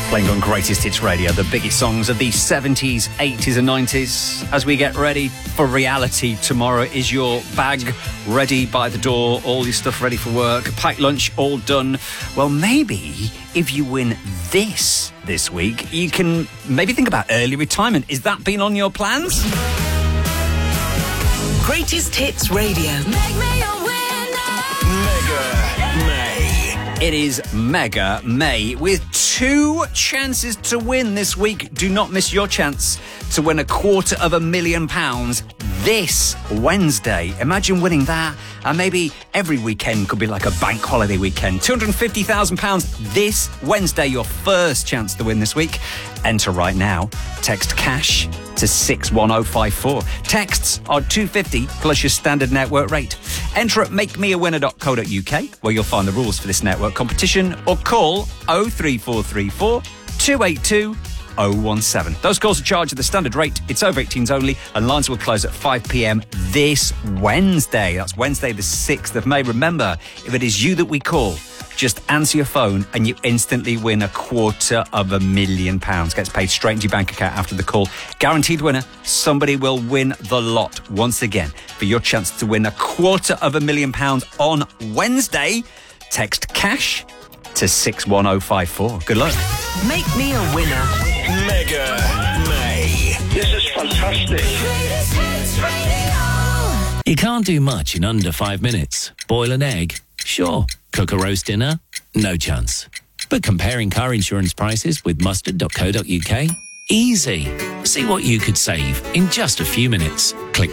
Playing on Greatest Hits Radio, the biggest songs of the 70s, 80s and 90s. As we get ready for reality tomorrow, is your bag ready by the door? All your stuff ready for work? Packed lunch all done? Well, maybe if you win this week, you can maybe think about early retirement. Is that been on your plans? Greatest Hits Radio. Make me a winner. Mega May. It is Mega May with 2 chances to win this week. Do not miss your chance to win £250,000 this Wednesday. Imagine winning that. And maybe every weekend could be like a bank holiday weekend. £250,000 this Wednesday. Your first chance to win this week. Enter right now. Text CASH to 61054. Texts are £250 plus your standard network rate. Enter at makemeawinner.co.uk, where you'll find the rules for this network competition, or call 03434 282 017. Those calls are charged at the standard rate. It's over 18s only, and lines will close at 5 p.m. this Wednesday. That's Wednesday the 6th of May. Remember, if it is you that we call, just answer your phone and you instantly win £250,000. Gets paid straight into your bank account after the call. Guaranteed winner. Somebody will win the lot once again. For your chance to win £250,000 on Wednesday, text CASH to 61054. Good luck. Make me a winner. Mega May. This is fantastic. Greatest Hits Radio. You can't do much in under 5 minutes. Boil an egg? Sure. Cook a roast dinner? No chance. But comparing car insurance prices with mustard.co.uk? Easy. See what you could save in just a few minutes. Click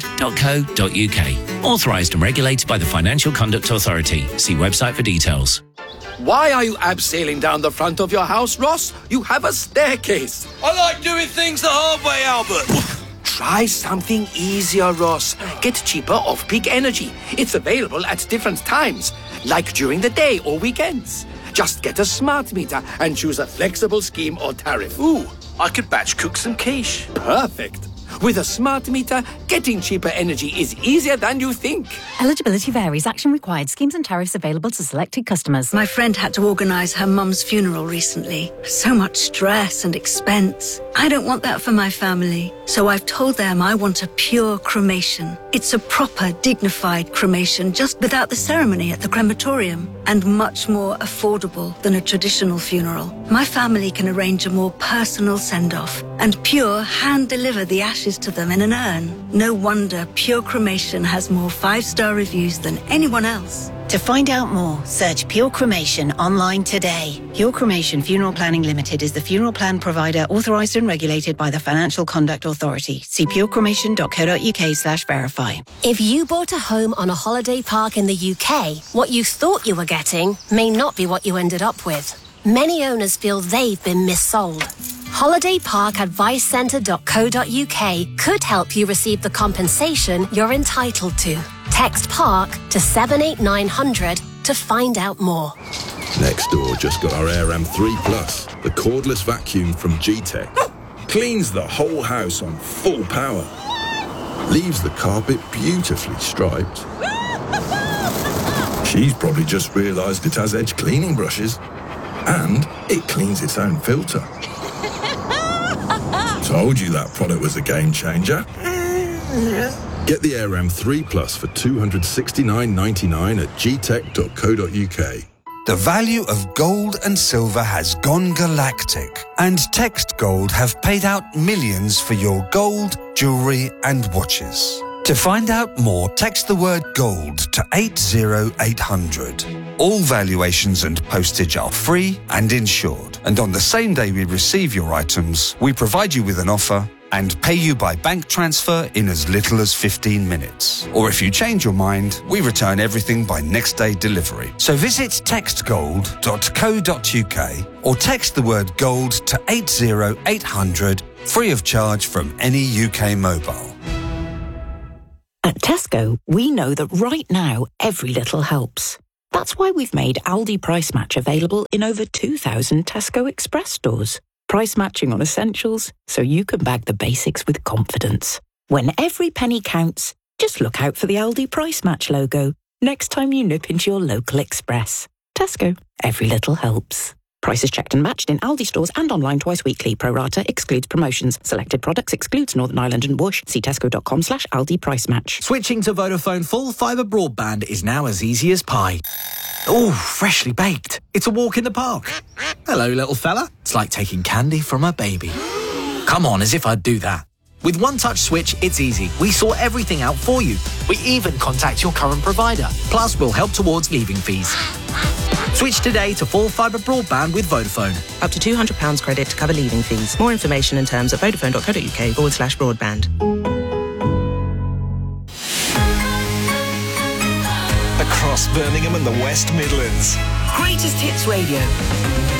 mustard.co.uk. Authorised and regulated by the Financial Conduct Authority. See website for details. Why are you abseiling down the front of your house, Ross? You have a staircase. I like doing things the hard way, Albert. Try something easier, Ross. Get cheaper off-peak energy. It's available at different times, like during the day or weekends. Just get a smart meter and choose a flexible scheme or tariff. Ooh, I could batch cook some quiche. Perfect. With a smart meter, getting cheaper energy is easier than you think. Eligibility varies. Action required. Schemes and tariffs available to selected customers. My friend had to organise her mum's funeral recently. So much stress and expense. I don't want that for my family. So I've told them I want a pure cremation. It's a proper, dignified cremation, just without the ceremony at the crematorium. And much more affordable than a traditional funeral. My family can arrange a more personal send-off. And Pure hand-deliver the ashes to them in an urn. No wonder Pure Cremation has more 5-star reviews than anyone else. To find out more, search Pure Cremation online today. Pure Cremation Funeral Planning Limited is the funeral plan provider authorised and regulated by the Financial Conduct Authority. See purecremation.co.uk/verify. If you bought a home on a holiday park in the UK, what you thought you were getting may not be what you ended up with. Many owners feel they've been missold. HolidayParkAdviceCentre.co.uk could help you receive the compensation you're entitled to. Text PARK to 78900 to find out more. Next door just got our AirAm 3 Plus, the cordless vacuum from G-Tech. Cleans the whole house on full power. Leaves the carpet beautifully striped. She's probably just realised it has edge cleaning brushes. And it cleans its own filter. Told you that product was a game changer. Get the AirAm 3 Plus for $269.99 at gtech.co.uk. The value of gold and silver has gone galactic, and Text Gold have paid out millions for your gold, jewellery and watches. To find out more, text the word gold to 80800. All valuations and postage are free and insured. And on the same day we receive your items, we provide you with an offer and pay you by bank transfer in as little as 15 minutes. Or if you change your mind, we return everything by next day delivery. So visit textgold.co.uk or text the word gold to 80800, free of charge from any UK mobile. At Tesco, we know that right now, every little helps. That's why we've made Aldi Price Match available in over 2,000 Tesco Express stores. Price matching on essentials, so you can bag the basics with confidence. When every penny counts, just look out for the Aldi Price Match logo next time you nip into your local Express. Tesco, every little helps. Prices checked and matched in Aldi stores and online twice weekly. Pro rata excludes promotions. Selected products excludes Northern Ireland and Whoosh. See tesco.com/Aldi price match. Switching to Vodafone full fibre broadband is now as easy as pie. Oh, freshly baked. It's a walk in the park. Hello, little fella. It's like taking candy from a baby. Come on, as if I'd do that. With One Touch Switch, it's easy. We sort everything out for you. We even contact your current provider. Plus, we'll help towards leaving fees. Switch today to full fibre broadband with Vodafone. Up to £200 credit to cover leaving fees. More information and terms at vodafone.co.uk/broadband. Across Birmingham and the West Midlands. Greatest Hits Radio.